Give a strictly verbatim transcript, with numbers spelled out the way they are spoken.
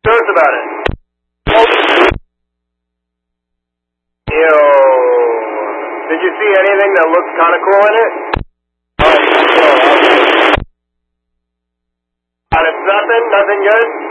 Tell us about it. Yo, did you see anything that looked kind of cool in it? Oh, yo, and it's nothing, nothing good?